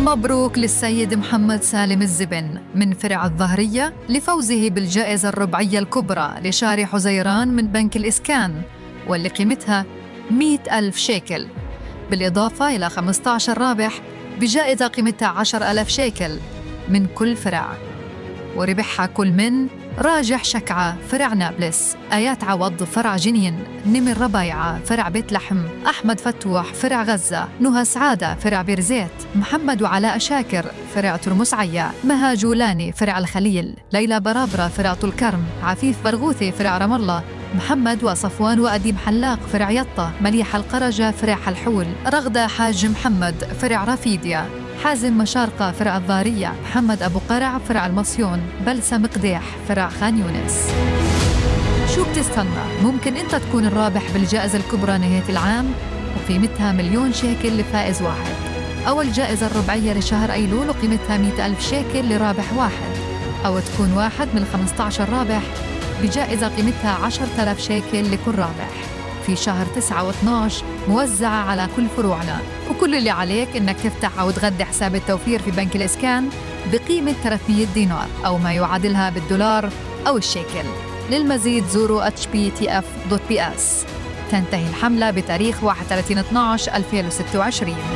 مبروك للسيد محمد سالم الزبن من فرع الظهرية لفوزه بالجائزة الربعية الكبرى لشارع حزيران من بنك الإسكان، واللي قيمتها 100,000 شيكل، بالإضافة إلى 15 رابح بجائزة قيمتها 10,000 شيكل من كل فرع. وربحها كل من راجح شكعة فرع نابلس، آيات عوض فرع جنين، نمر ربايعة فرع بيت لحم، أحمد فتوح فرع غزة، نهى سعادة فرع بيرزيت، محمد وعلاء شاكر فرع ترمس عيا، مها جولاني فرع الخليل، ليلى برابرة فرع طول كرم، عفيف برغوثي فرع رام الله، محمد وصفوان وأديب حلاق فرع يطة، مليحة القرجة فرع حلحول، رغدة حاج محمد فرع رافيديا، حازم مشارقة فرع الضارية، محمد أبو قرع فرع المصيون، بلسم قديح فرع خان يونس. شو بتستنى؟ ممكن أنت تكون الرابح بالجائزة الكبرى نهاية العام وقيمتها 1,000,000 شيكل لفائز واحد، أو الجائزة الربعية لشهر أيلول وقيمتها 100,000 شيكل لرابح واحد، أو تكون واحد من 15 رابح بجائزة قيمتها 10,000 شيكل لكل رابح في شهر 9 و12 موزعة على كل فروعنا. وكل اللي عليك إنك تفتح أو تغذي حساب التوفير في بنك الإسكان بقيمة 300 دينار أو ما يعادلها بالدولار أو الشيكل. للمزيد زوروا hptf.bs. تنتهي الحملة بتاريخ 31/12/2026.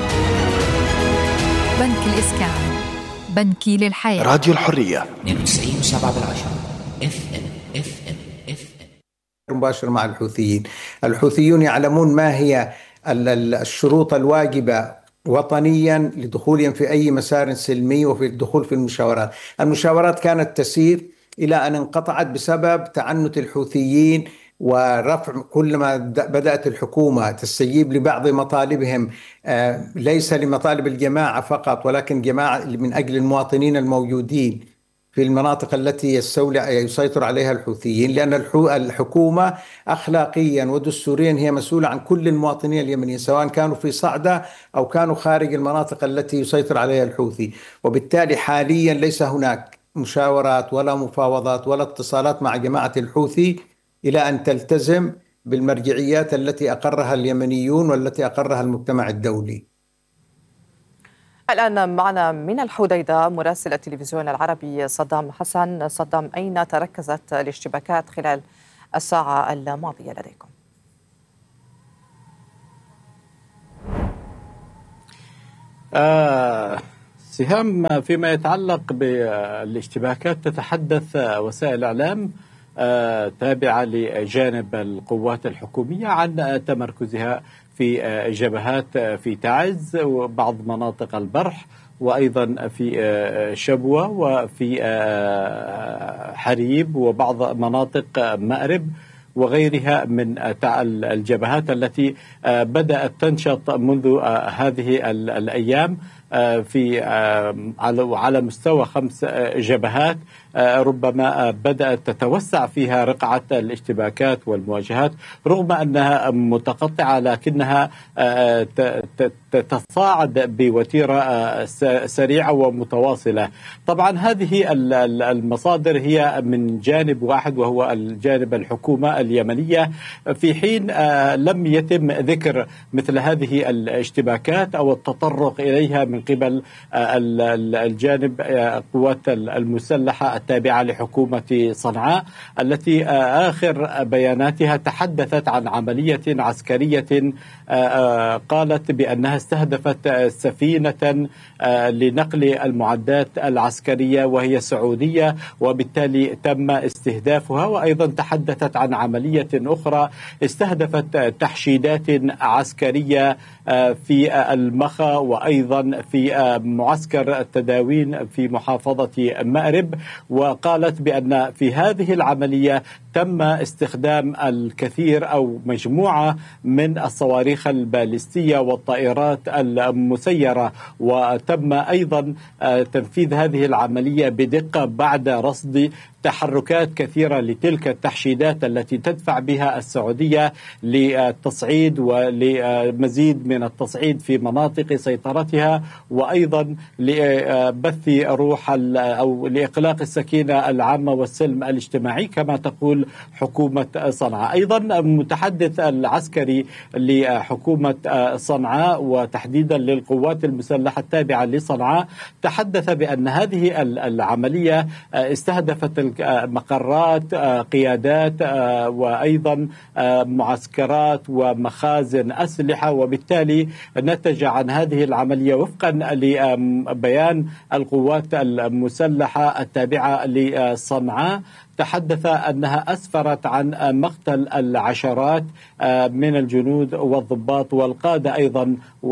بنك الإسكان، بنكي للحياة. راديو الحرية 92.7 FM. مباشر مع الحوثيين. الحوثيون يعلمون ما هي الشروط الواجبة وطنيا لدخولهم في أي مسار سلمي وفي الدخول في المشاورات. المشاورات كانت تسير إلى أن انقطعت بسبب تعنت الحوثيين ورفع كلما بدأت الحكومة تستجيب لبعض مطالبهم، ليس لمطالب الجماعة فقط ولكن جماعة من أجل المواطنين الموجودين في المناطق التي يسيطر عليها الحوثيين، لأن الحكومة أخلاقيا ودستوريا هي مسؤولة عن كل المواطنين اليمنيين سواء كانوا في صعدة أو كانوا خارج المناطق التي يسيطر عليها الحوثي. وبالتالي حاليا ليس هناك مشاورات ولا مفاوضات ولا اتصالات مع جماعة الحوثي إلى أن تلتزم بالمرجعيات التي أقرها اليمنيون والتي أقرها المجتمع الدولي. الآن معنا من الحديدة مراسل التلفزيون العربي صدام حسن. صدام، أين تركزت الاشتباكات خلال الساعة الماضية لديكم؟ سهام، فيما يتعلق بالاشتباكات تتحدث وسائل الإعلام تابعة لجانب القوات الحكومية عن تمركزها في جبهات في تعز وبعض مناطق البرح، وأيضا في شبوة وفي حريب وبعض مناطق مأرب وغيرها من الجبهات التي بدأت تنشط منذ هذه الأيام في على مستوى 5 جبهات ربما بدأت تتوسع فيها رقعة الاشتباكات والمواجهات، رغم أنها متقطعة لكنها تتصاعد بوتيرة سريعة ومتواصلة. طبعا هذه المصادر هي من جانب واحد وهو الجانب الحكومة اليمنية، في حين لم يتم ذكر مثل هذه الاشتباكات أو التطرق إليها من قبل الجانب القوات المسلحة التابعة لحكومة صنعاء، التي آخر بياناتها تحدثت عن عملية عسكرية قالت بأنها استهدفت سفينة لنقل المعدات العسكرية وهي سعودية، وبالتالي تم استهدافها. وأيضا تحدثت عن عملية أخرى استهدفت تحشيدات عسكرية في المخا وأيضا في معسكر التداوين في محافظة مأرب، وقالت بأن في هذه العملية تم استخدام الكثير أو مجموعة من الصواريخ البالستية والطائرات المسيرة، وتم أيضا تنفيذ هذه العملية بدقة بعد رصد تحركات كثيرة لتلك التحشيدات التي تدفع بها السعودية للتصعيد ولمزيد من التصعيد في مناطق سيطرتها، وأيضا لبث روح أو لإقلاق السكينة العامة والسلم الاجتماعي كما تقول حكومة صنعاء. أيضا متحدث العسكري لحكومة صنعاء وتحديدا للقوات المسلحة التابعة لصنعاء تحدث بأن هذه العملية استهدفت مقرات قيادات وأيضا معسكرات ومخازن أسلحة، وبالتالي نتج عن هذه العملية وفقا لبيان القوات المسلحة التابعة لصنعاء تحدث أنها أسفرت عن مقتل العشرات من الجنود والضباط والقادة أيضا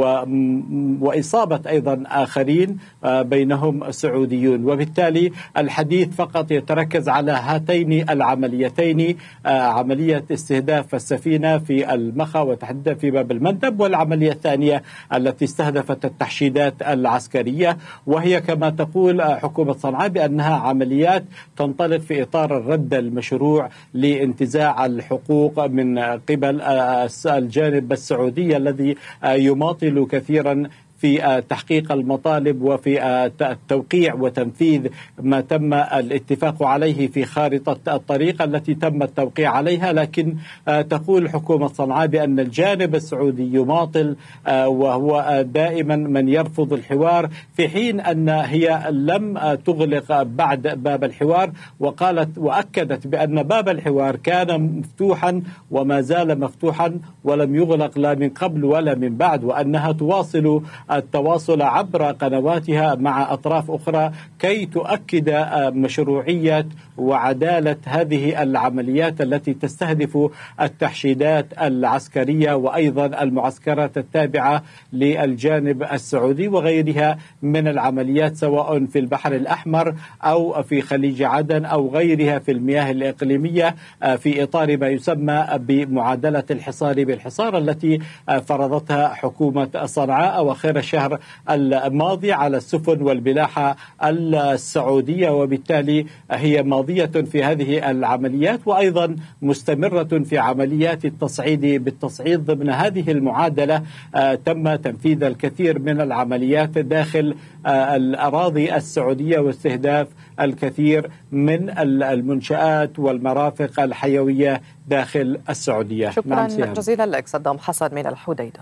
وإصابة أيضا آخرين بينهم سعوديون. وبالتالي الحديث فقط يتركز على هاتين العمليتين، عملية استهداف السفينة في المخا وتحديدا في باب المندب، والعملية الثانية التي استهدفت التحشيدات العسكرية، وهي كما تقول حكومة صنعاء بأنها عمليات تنطلق في إطار الرد المشروع لانتزاع الحقوق من قبل الجانب السعودي الذي يماطل كثيرا في تحقيق المطالب وفي التوقيع وتنفيذ ما تم الاتفاق عليه في خارطة الطريق التي تم التوقيع عليها. لكن تقول حكومة صنعاء بأن الجانب السعودي يماطل وهو دائما من يرفض الحوار، في حين أن هي لم تغلق بعد باب الحوار، وقالت وأكدت بأن باب الحوار كان مفتوحا وما زال مفتوحا ولم يغلق لا من قبل ولا من بعد، وأنها تواصل التواصل عبر قنواتها مع أطراف أخرى كي تؤكد مشروعية وعدالة هذه العمليات التي تستهدف التحشيدات العسكرية وأيضا المعسكرات التابعة للجانب السعودي وغيرها من العمليات، سواء في البحر الأحمر أو في خليج عدن أو غيرها في المياه الإقليمية، في إطار ما يسمى بمعادلة الحصار بالحصار التي فرضتها حكومة صنعاء أواخر الشهر الماضي على السفن والملاحة السعودية. وبالتالي هي ماضية في هذه العمليات وأيضا مستمرة في عمليات التصعيد بالتصعيد. ضمن هذه المعادلة تم تنفيذ الكثير من العمليات داخل الأراضي السعودية واستهداف الكثير من المنشآت والمرافق الحيوية داخل السعودية. شكرا جزيلا لك صدام حسن من الحديدة.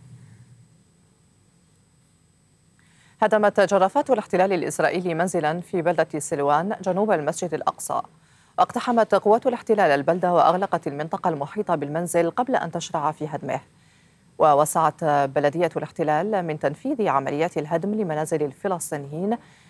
هدمت جرافات الاحتلال الإسرائيلي منزلا في بلدة سلوان جنوب المسجد الأقصى، واقتحمت قوات الاحتلال البلدة وأغلقت المنطقة المحيطة بالمنزل قبل أن تشرع في هدمه. ووسعت بلدية الاحتلال من تنفيذ عمليات الهدم لمنازل الفلسطينيين